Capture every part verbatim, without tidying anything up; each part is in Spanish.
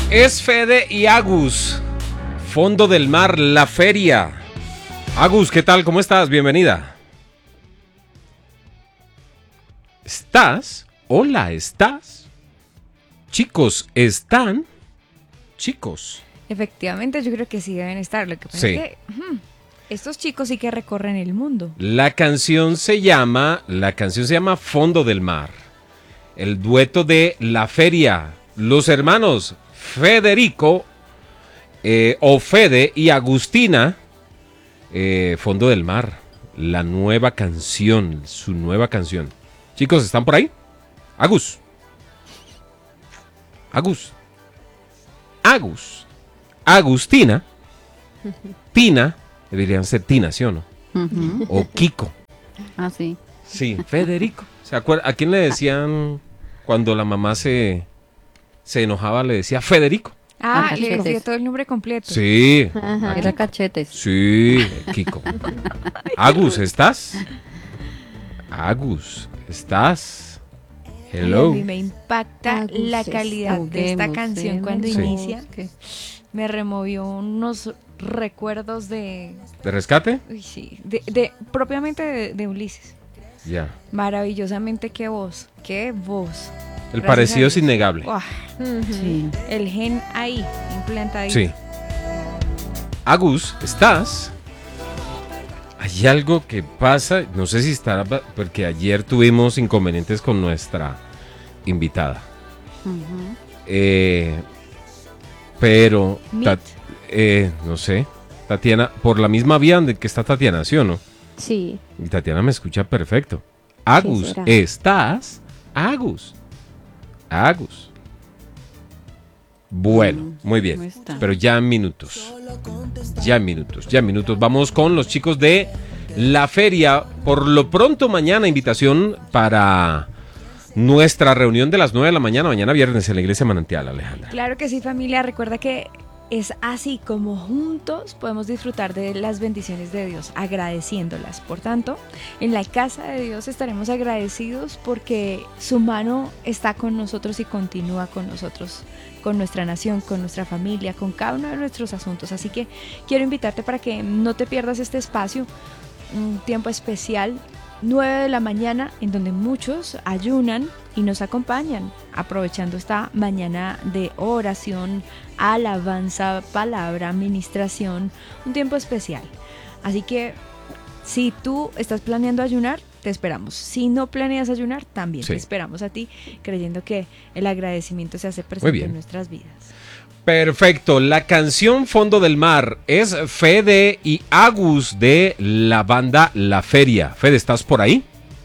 Es Fede y Agus. Fondo del Mar, la feria. Agus, ¿qué tal? ¿Cómo estás? Bienvenida. ¿Estás? Hola, ¿estás? Chicos, ¿están? Chicos. Efectivamente, yo creo que sí deben estar. Lo que pasa Sí. es que hmm, estos chicos sí que recorren el mundo. La canción se llama, la canción se llama Fondo del Mar. El dueto de La Feria. Los hermanos Federico eh, o Fede y Agustina. Eh, Fondo del Mar. La nueva canción, su nueva canción. Chicos, ¿están por ahí? Agus. Agus. Agus. Agustina. Tina. Deberían ser Tina, ¿sí o no? Uh-huh. O Kiko. Ah, sí. Sí, Federico. ¿Se acuerda? ¿A quién le decían cuando la mamá se, se enojaba? Le decía Federico. Ah, Ah, le cachetes. decía todo el nombre completo. Sí. Ajá, era cachetes. Sí, Kiko. Agus, ¿estás? Agus, ¿estás? Y Hello. a mí me impacta Agus, la calidad de esta juguemos, canción ¿eh? cuando Sí. inicia. ¿Qué? Me removió unos recuerdos de, ¿De rescate? uy, sí, de, de propiamente de, de Ulises. Ya. Maravillosamente qué voz, qué voz. El Gracias parecido a es Dios. innegable. Uah, Sí. el gen ahí, implantadito. Sí. Agus, ¿estás? Hay algo que pasa, no sé si está, porque ayer tuvimos inconvenientes con nuestra invitada. Ujú. Eh, pero, Meet. Tat- eh, no sé, Tatiana, por la misma vía de que está Tatiana, ¿sí o no? Sí, Y Tatiana me escucha perfecto. Agus, será? ¿estás? Agus. Agus. Bueno, Mm, muy no bien. está. Pero ya en minutos. Ya en minutos, ya en minutos. Vamos con los chicos de la feria. Por lo pronto mañana invitación para nuestra reunión de las nueve de la mañana, mañana viernes en la iglesia Manantial, Alejandra. Claro que sí, familia. Recuerda que es así como juntos podemos disfrutar de las bendiciones de Dios, agradeciéndolas. Por tanto, en la casa de Dios estaremos agradecidos porque su mano está con nosotros y continúa con nosotros, con nuestra nación, con nuestra familia, con cada uno de nuestros asuntos. Así que quiero invitarte para que no te pierdas este espacio, un tiempo especial, nueve de la mañana, en donde muchos ayunan y nos acompañan, aprovechando esta mañana de oración, alabanza, palabra, administración, un tiempo especial. Así que si tú estás planeando ayunar, te esperamos. Si no planeas ayunar, también Sí. te esperamos a ti, creyendo que el agradecimiento se hace Muy presente bien. en nuestras vidas. Perfecto, la canción Fondo del Mar es Fede y Agus de la banda La Feria. Fede, ¿estás por ahí?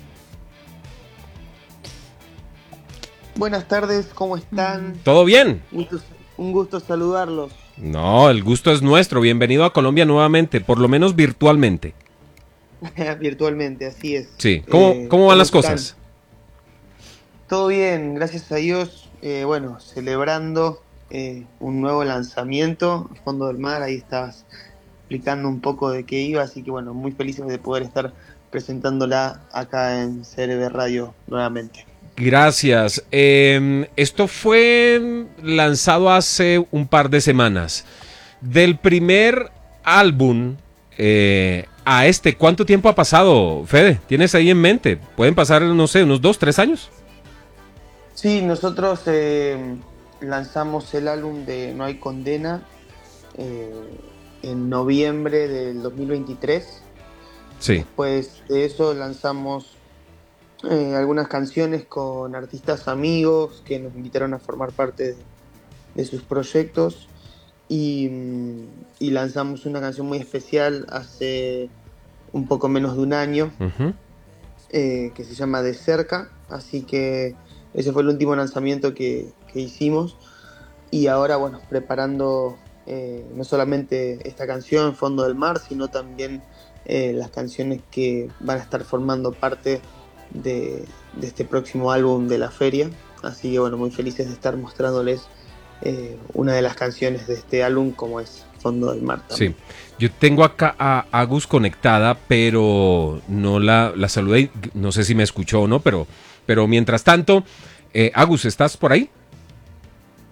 Buenas tardes, ¿cómo están? ¿Todo bien? Gusto- un gusto saludarlos. No, el gusto es nuestro. Bienvenido a Colombia nuevamente, por lo menos virtualmente. Virtualmente, así es. Sí, ¿cómo, Eh, cómo van las están? cosas? Todo bien, gracias a Dios. Eh, bueno, celebrando eh, un nuevo lanzamiento, Fondo del Mar, ahí estabas explicando un poco de qué iba, así que bueno, muy felices de poder estar presentándola acá en C R B Radio nuevamente. Gracias. Eh, esto fue lanzado hace un par de semanas. Del primer álbum eh, a este, ¿cuánto tiempo ha pasado, Fede? ¿Tienes ahí en mente? ¿Pueden pasar, no sé, unos dos, tres años? Sí, nosotros eh, lanzamos el álbum de No hay condena eh, en noviembre del dos mil veintitrés. Sí. Después de eso lanzamos eh, algunas canciones con artistas amigos que nos invitaron a formar parte de, de sus proyectos y, mm, y lanzamos una canción muy especial hace un poco menos de un año Ujú. eh, que se llama De Cerca, así que ese fue el último lanzamiento que, que hicimos y ahora bueno, preparando eh, no solamente esta canción Fondo del Mar, sino también eh, las canciones que van a estar formando parte de, de este próximo álbum de la feria, así que bueno, muy felices de estar mostrándoles eh, una de las canciones de este álbum como es Fondo del Mar también. Sí, yo tengo acá a Agus conectada, pero no la, la saludé, no sé si me escuchó o no, pero, pero mientras tanto, eh, Agus, ¿estás por ahí?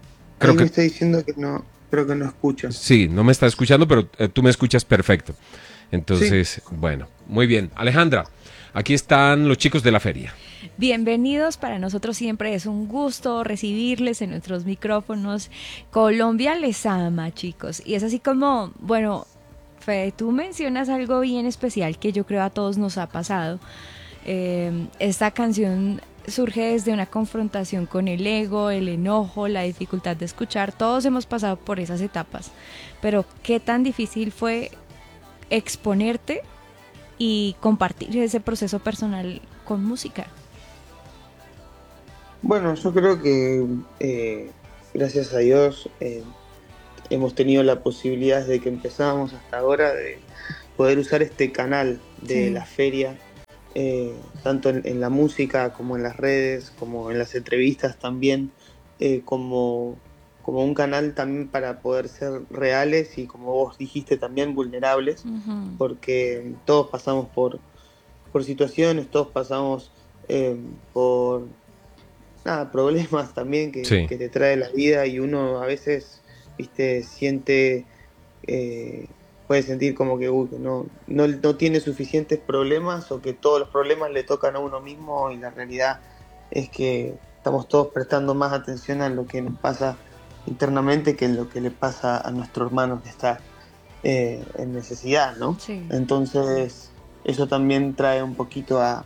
creo Ahí que... me está diciendo que no, creo que no escucha. Sí, no me está escuchando, pero eh, tú me escuchas perfecto. Entonces, sí. Bueno, muy bien. Alejandra, aquí están los chicos de la feria. Bienvenidos, para nosotros siempre es un gusto recibirles en nuestros micrófonos. Colombia les ama, chicos, y es así como, bueno, Fede, tú mencionas algo bien especial que yo creo a todos nos ha pasado. Eh, esta canción surge desde una confrontación con el ego, el enojo, la dificultad de escuchar. Todos hemos pasado por esas etapas, pero qué tan difícil fue exponerte y compartir ese proceso personal con música. Bueno, yo creo que eh, gracias a Dios eh, hemos tenido la posibilidad desde que empezamos hasta ahora de poder usar este canal de sí. la feria, eh, tanto en, en la música como en las redes, como en las entrevistas también, eh, como, como un canal también para poder ser reales y, como vos dijiste, también vulnerables, uh-huh. porque todos pasamos por, por situaciones, todos pasamos eh, por nada, problemas también que, sí. que te trae la vida, y uno a veces, viste, siente, eh, puede sentir como que, uy, que no, no, no tiene suficientes problemas, o que todos los problemas le tocan a uno mismo, y la realidad es que estamos todos prestando más atención a lo que nos pasa internamente que en lo que le pasa a nuestro hermano que está eh, en necesidad, ¿no? Sí. Entonces eso también trae un poquito a,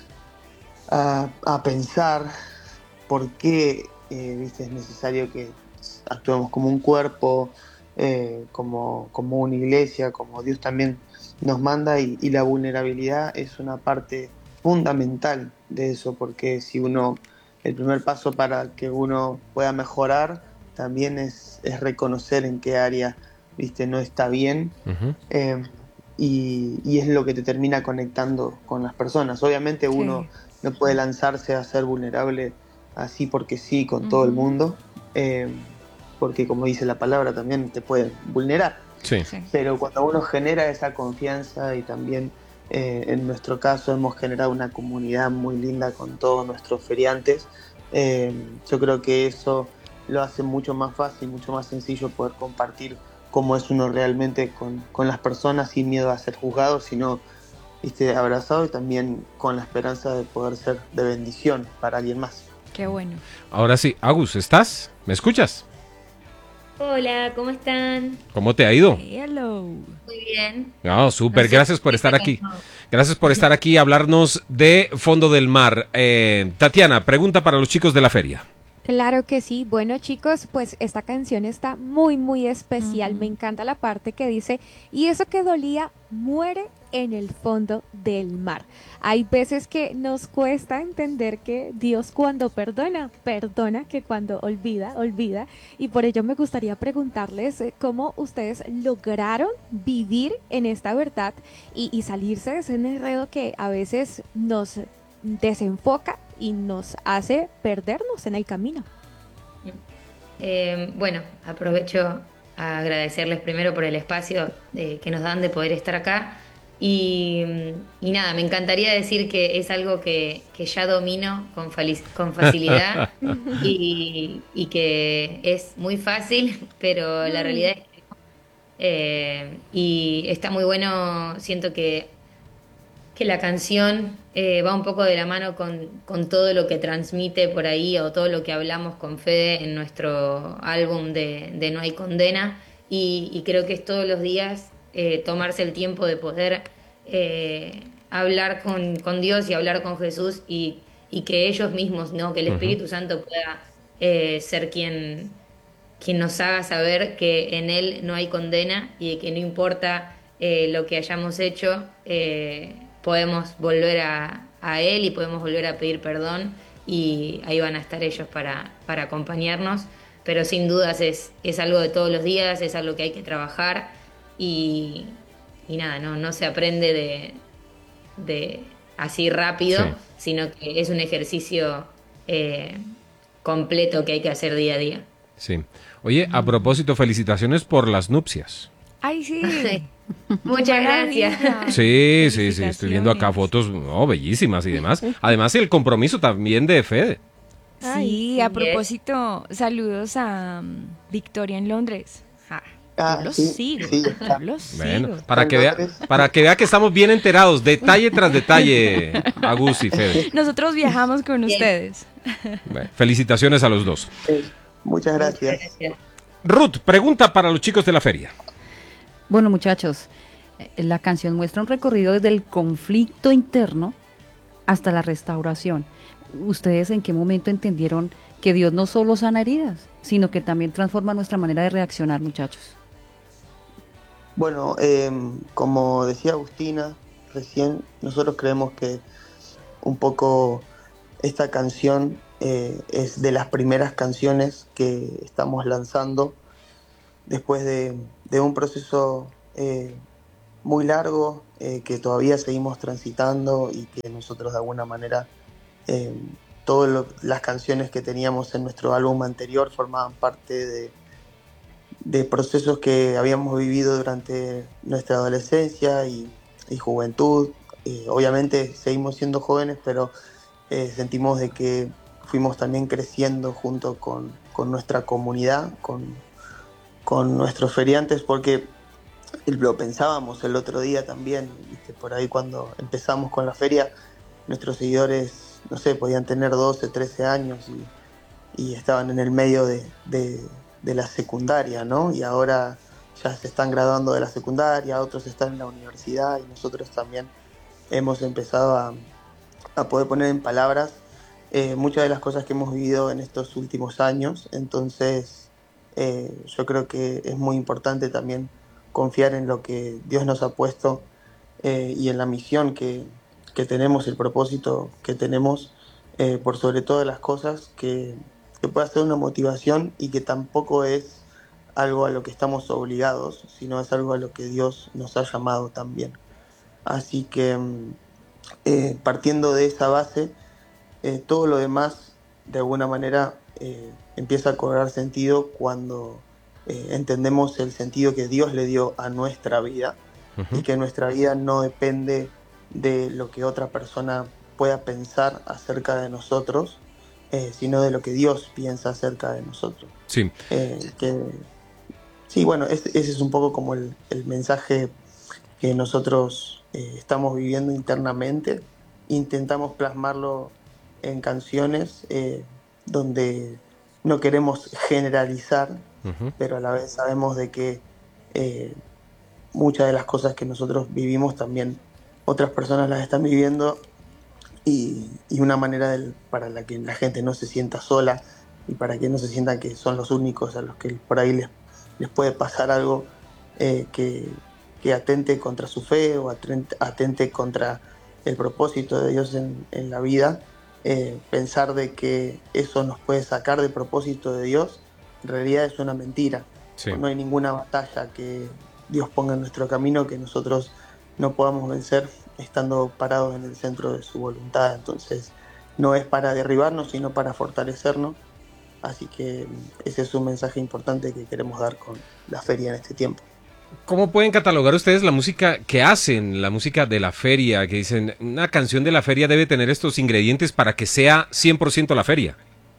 a, a pensar por qué eh, ¿viste? Es necesario que actuemos como un cuerpo, eh, como, como una iglesia, como Dios también nos manda, y, y la vulnerabilidad es una parte fundamental de eso, porque si uno, el primer paso para que uno pueda mejorar también es, es reconocer en qué área, ¿viste? No está bien, uh-huh. eh, y, y es lo que te termina conectando con las personas. Obviamente uno sí. no puede lanzarse a ser vulnerable así porque sí con uh-huh. todo el mundo, eh, porque como dice la palabra también te pueden vulnerar, sí. pero cuando uno genera esa confianza, y también eh, en nuestro caso hemos generado una comunidad muy linda con todos nuestros feriantes, eh, yo creo que eso lo hace mucho más fácil, mucho más sencillo poder compartir cómo es uno realmente con, con las personas, sin miedo a ser juzgado, sino, viste, abrazado, y también con la esperanza de poder ser de bendición para alguien más. Qué bueno. Ahora sí, Agus, ¿estás? ¿Me escuchas? Hola, ¿cómo están? ¿Cómo te ha ido? Hello. Muy bien. No, súper, no sé, gracias por estar aquí. Gracias por estar aquí y hablarnos de Fondo del Mar. Eh, Tatiana, pregunta para los chicos de la feria. Claro que sí. Bueno, chicos, pues esta canción está muy, muy especial. Uh-huh. Me encanta la parte que dice, y eso que dolía muere en el fondo del mar. Hay veces que nos cuesta entender que Dios, cuando perdona, perdona, que cuando olvida, olvida. Y por ello me gustaría preguntarles cómo ustedes lograron vivir en esta verdad y, y salirse de ese enredo que a veces nos desenfoca y nos hace perdernos en el camino. Eh, bueno, aprovecho a agradecerles primero por el espacio eh, que nos dan de poder estar acá, y, y nada, me encantaría decir que es algo que, que ya domino con, falic- con facilidad y, y que es muy fácil, pero la realidad es que eh, y está muy bueno. Siento que que la canción eh, va un poco de la mano con, con todo lo que transmite por ahí, o todo lo que hablamos con Fede en nuestro álbum de, de No hay condena, y, y creo que es todos los días eh, tomarse el tiempo de poder eh, hablar con, con Dios y hablar con Jesús, y, y que ellos mismos, ¿no? que el Espíritu uh-huh. Santo pueda eh, ser quien, quien nos haga saber que en Él no hay condena, y que no importa eh, lo que hayamos hecho, eh, podemos volver a, a Él, y podemos volver a pedir perdón, y ahí van a estar ellos para, para acompañarnos. Pero sin dudas es, es algo de todos los días, es algo que hay que trabajar, y, y nada, no, no se aprende de, de así rápido, sí. sino que es un ejercicio eh, completo que hay que hacer día a día. Sí. Oye, a propósito, felicitaciones por las nupcias. ¡Ay, sí! Muchas gracias. Sí, sí, sí, estoy viendo acá fotos oh, bellísimas y demás. Además, el compromiso también de Fede. Ay, Sí, sí. a propósito, saludos a um, Victoria en Londres. Ja, Ah, yo los sí, sigo, sí, yo está. los Bueno, sigo. para Está que en vea, Londres. para que vea que estamos bien enterados, detalle tras detalle, Agus y Fede. Nosotros viajamos con Bien. ustedes. Bueno, felicitaciones a los dos. Eh, muchas Muchas gracias. gracias. Ruth, pregunta para los chicos de la feria. Bueno, muchachos, eh, la canción muestra un recorrido desde el conflicto interno hasta la restauración. ¿Ustedes en qué momento entendieron que Dios no solo sana heridas, sino que también transforma nuestra manera de reaccionar, muchachos? Bueno, eh, como decía Agustina recién, nosotros creemos que un poco esta canción eh, es de las primeras canciones que estamos lanzando después de, de un proceso eh, muy largo eh, que todavía seguimos transitando y que nosotros de alguna manera eh, todas las canciones que teníamos en nuestro álbum anterior formaban parte de, de procesos que habíamos vivido durante nuestra adolescencia y, y juventud. Eh, obviamente seguimos siendo jóvenes, pero eh, sentimos de que fuimos también creciendo junto con, con nuestra comunidad, con, con nuestros feriantes, porque lo pensábamos el otro día también, ¿viste? Por ahí cuando empezamos con la feria, nuestros seguidores, no sé, podían tener doce, trece años y, y estaban en el medio de, de, de la secundaria, ¿no? Y ahora ya se están graduando de la secundaria, otros están en la universidad y nosotros también hemos empezado a, a poder poner en palabras eh, muchas de las cosas que hemos vivido en estos últimos años. Entonces eh, yo creo que es muy importante también confiar en lo que Dios nos ha puesto eh, y en la misión que, que tenemos, el propósito que tenemos, eh, por sobre todas las cosas, que, que pueda ser una motivación y que tampoco es algo a lo que estamos obligados, sino es algo a lo que Dios nos ha llamado también. Así que eh, partiendo de esa base, eh, todo lo demás de alguna manera eh, empieza a cobrar sentido cuando eh, entendemos el sentido que Dios le dio a nuestra vida uh-huh. y que nuestra vida no depende de lo que otra persona pueda pensar acerca de nosotros, eh, sino de lo que Dios piensa acerca de nosotros. Sí. Eh, que, sí, bueno, ese, ese es un poco como el, el mensaje que nosotros eh, estamos viviendo internamente. Intentamos plasmarlo en canciones eh, donde no queremos generalizar, uh-huh. pero a la vez sabemos de que eh, muchas de las cosas que nosotros vivimos también otras personas las están viviendo y, y una manera del, para la que la gente no se sienta sola y para que no se sientan que son los únicos a los que por ahí les, les puede pasar algo eh, que, que atente contra su fe o atente, atente contra el propósito de Dios en, en la vida. Eh, pensar de que eso nos puede sacar del propósito de Dios, en realidad es una mentira. Sí. No hay ninguna batalla que Dios ponga en nuestro camino que nosotros no podamos vencer estando parados en el centro de su voluntad. Entonces no es para derribarnos, sino para fortalecernos. Así que ese es un mensaje importante que queremos dar con la feria en este tiempo. ¿Cómo pueden catalogar ustedes la música que hacen, la música de la feria, que dicen, una canción de la feria debe tener estos ingredientes para que sea cien por ciento la feria?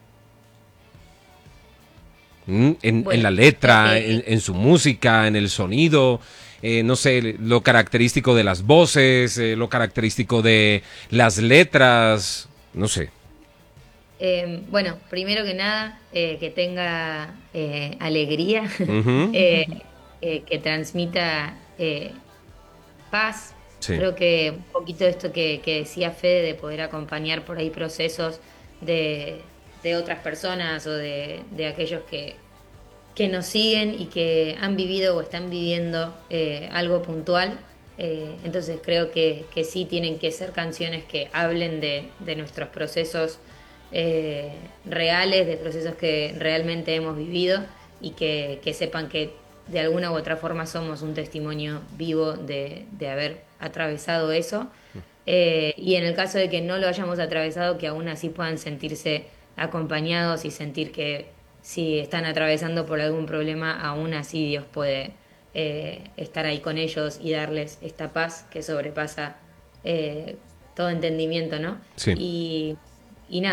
¿Mm? En, bueno, en la letra, eh, en, en su música, en el sonido, eh, no sé, lo característico de las voces, eh, lo característico de las letras, no sé. Eh, bueno, primero que nada, eh, que tenga eh, alegría. Uh-huh. eh, Eh, que transmita eh, paz. Sí. Creo que un poquito esto que, que decía Fede, de poder acompañar por ahí procesos de, de otras personas o de, de aquellos que, que nos siguen y que han vivido o están viviendo eh, algo puntual. Eh, entonces creo que, que sí tienen que ser canciones que hablen de, de nuestros procesos eh, reales, de procesos que realmente hemos vivido y que, que sepan que de alguna u otra forma somos un testimonio vivo de, de haber atravesado eso. Eh, y en el caso de que no lo hayamos atravesado, que aún así puedan sentirse acompañados y sentir que si están atravesando por algún problema, aún así Dios puede eh, estar ahí con ellos y darles esta paz que sobrepasa eh, todo entendimiento, ¿no? Sí. Y, y nada,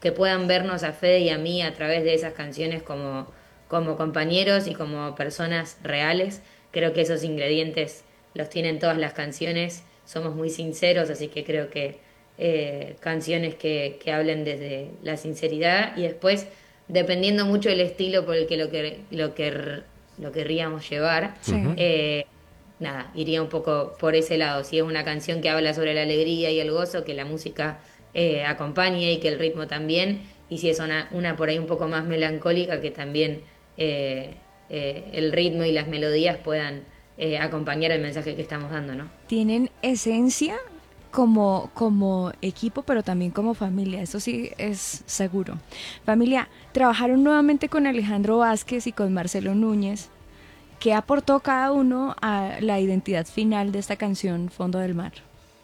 que puedan vernos a Fede y a mí a través de esas canciones como, como compañeros y como personas reales. Creo que esos ingredientes los tienen todas las canciones, somos muy sinceros, así que creo que eh, canciones que, que hablen desde la sinceridad y después, dependiendo mucho del estilo por el que lo, que, lo, que, lo querríamos llevar, Sí. eh, nada, iría un poco por ese lado. Si es una canción que habla sobre la alegría y el gozo, que la música eh, acompañe y que el ritmo también, y si es una, una por ahí un poco más melancólica, que también eh, eh, el ritmo y las melodías puedan eh, acompañar el mensaje que estamos dando, ¿no? Tienen esencia como, como equipo, pero también como familia, eso sí es seguro. Familia, trabajaron nuevamente con Alejandro Vázquez y con Marcelo Núñez. ¿Qué aportó cada uno a la identidad final de esta canción, Fondo del Mar?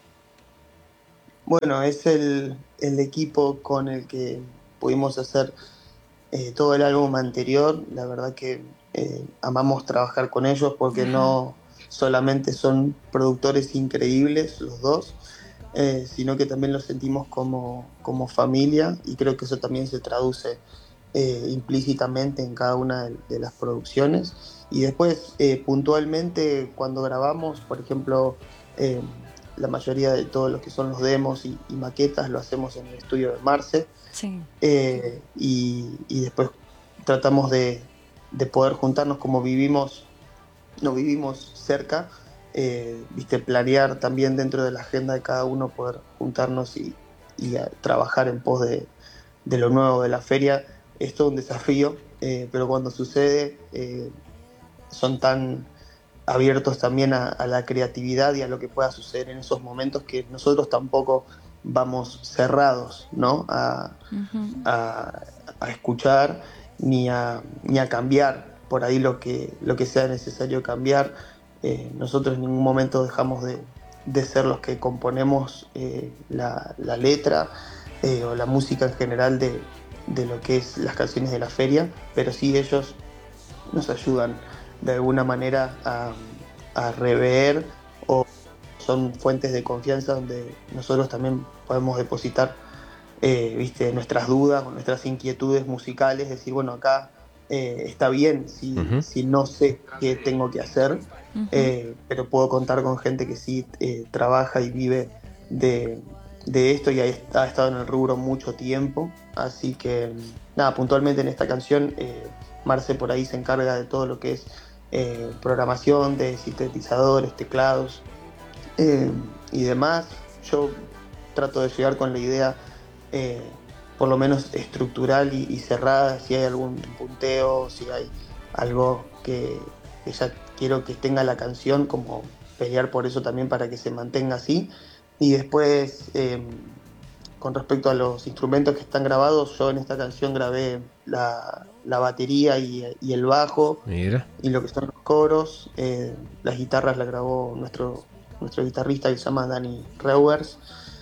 Bueno, es el, el equipo con el que pudimos hacer eh, todo el álbum anterior. La verdad que eh, amamos trabajar con ellos porque Ajá. no solamente son productores increíbles los dos, eh, sino que también los sentimos como, como familia, y creo que eso también se traduce eh, implícitamente en cada una de, de las producciones. Y después, eh, puntualmente, cuando grabamos, por ejemplo, eh, la mayoría de todos los que son los demos y, y maquetas lo hacemos en el estudio de Marce, Sí. eh, y, y después tratamos de, de poder juntarnos, como vivimos, no vivimos cerca, eh, viste, planear también dentro de la agenda de cada uno, poder juntarnos y, y a trabajar en pos de, de lo nuevo de la feria. Es todo un desafío, eh, pero cuando sucede eh, son tan abiertos también a, a la creatividad y a lo que pueda suceder en esos momentos, que nosotros tampoco vamos cerrados, ¿no? a, Ujú. a, a escuchar ni a, ni a cambiar por ahí lo que, lo que sea necesario cambiar. Eh, nosotros en ningún momento dejamos de, de ser los que componemos eh, la, la letra eh, o la música en general de, de lo que es las canciones de la feria, pero sí ellos nos ayudan de alguna manera a, a rever, o son fuentes de confianza donde nosotros también podemos depositar eh, viste, nuestras dudas o nuestras inquietudes musicales, decir, bueno, acá eh, está bien si, Ujú. si no sé qué tengo que hacer, Ujú. eh, pero puedo contar con gente que sí eh, trabaja y vive de, de esto y ha, ha estado en el rubro mucho tiempo. Así que, nada, puntualmente en esta canción, eh, Marce por ahí se encarga de todo lo que es eh, programación de sintetizadores, teclados eh, y demás. Yo trato de llegar con la idea eh, por lo menos estructural y, y cerrada, si hay algún punteo, si hay algo que, que ya quiero que tenga la canción, como pelear por eso también para que se mantenga así. Y después, eh, con respecto a los instrumentos que están grabados, yo en esta canción grabé la, la batería y, y el bajo Mira. y lo que son los coros. Eh, las guitarras la grabó nuestro, nuestro guitarrista que se llama Dani Reuers.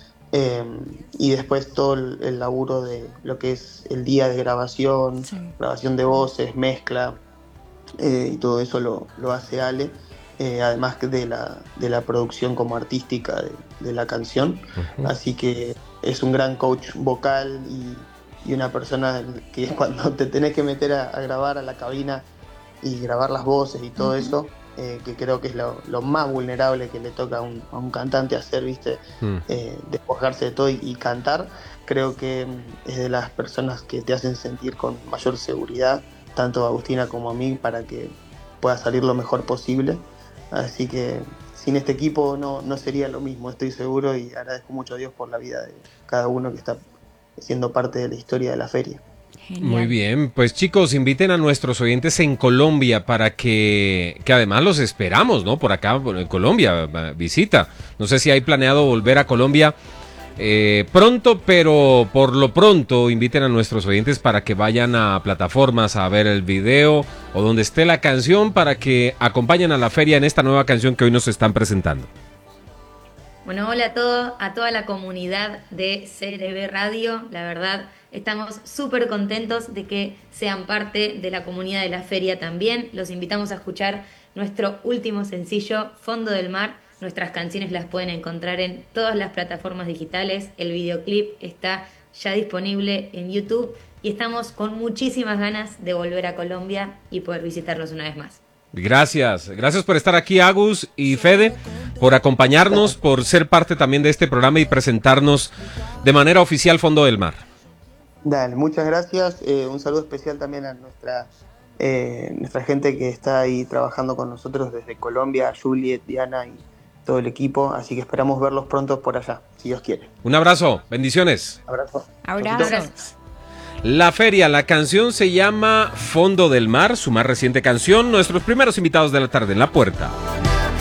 Eh, y después todo el, el laburo de lo que es el día de grabación, Sí. grabación de voces, mezcla, eh, y todo eso lo, lo hace Ale, eh, además de la, de la producción como artística de, de la canción. Ujú. Así que es un gran coach vocal y, y una persona que cuando te tenés que meter a, a grabar a la cabina y grabar las voces y todo Ujú. eso, eh, que creo que es lo, lo más vulnerable que le toca a un, a un cantante hacer, ¿viste? Mm. Eh, despojarse de todo y, y cantar. Creo que mm, es de las personas que te hacen sentir con mayor seguridad, tanto a Agustina como a mí, para que pueda salir lo mejor posible. Así que sin este equipo no, no sería lo mismo, estoy seguro, y agradezco mucho a Dios por la vida de cada uno que está siendo parte de la historia de la feria. Genial. Muy bien, pues chicos, inviten a nuestros oyentes en Colombia para que, que además los esperamos, ¿no? Por acá, por- en Colombia, va- visita. No sé si hay planeado volver a Colombia eh, pronto, pero por lo pronto inviten a nuestros oyentes para que vayan a plataformas a ver el video o donde esté la canción, para que acompañen a la feria en esta nueva canción que hoy nos están presentando. Bueno, hola a todo, a toda la comunidad de C R B Radio. La verdad, estamos súper contentos de que sean parte de la comunidad de la feria también. Los invitamos a escuchar nuestro último sencillo, Fondo del Mar. Nuestras canciones las pueden encontrar en todas las plataformas digitales. El videoclip está ya disponible en YouTube y estamos con muchísimas ganas de volver a Colombia y poder visitarlos una vez más. Gracias, gracias por estar aquí, Agus y Fede, por acompañarnos, por ser parte también de este programa y presentarnos de manera oficial Fondo del Mar. Dale, muchas gracias. Eh, un saludo especial también a nuestra, eh, nuestra gente que está ahí trabajando con nosotros desde Colombia, Juliet, Diana y todo el equipo. Así que esperamos verlos pronto por allá, si Dios quiere. Un abrazo, bendiciones. Abrazo. Abrazos. La feria, la canción se llama Fondo del Mar, su más reciente canción. Nuestros primeros invitados de la tarde en La Puerta.